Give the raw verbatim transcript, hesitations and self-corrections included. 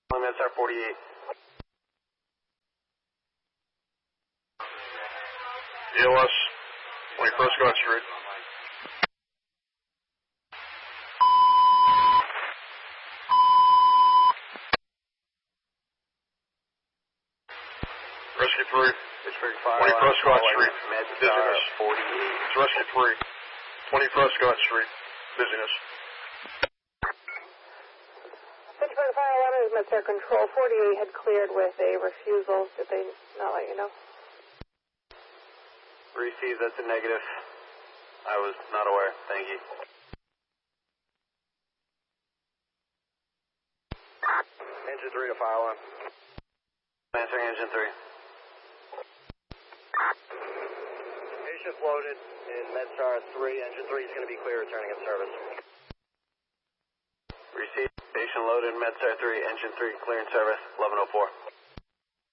MedStar forty-eight. E L S, twenty-first Scott Street. Rescue three, Pittsburgh Fire twenty-first Scott Street, MedStar busyness. forty-eight. It's Rescue three, twenty-first Scott Street, busyness. Pittsburgh Fire eleven is MedStar Control. forty-eight had cleared with a refusal. Did they not let you know? Received, that's a negative. I was not aware. Thank you. Engine three to fire alarm. Answering engine three. Patient's loaded in MedStar three. Engine three is going to be clear, returning in service. Received. Patient loaded in MedStar three. Engine three clear in service. eleven oh four.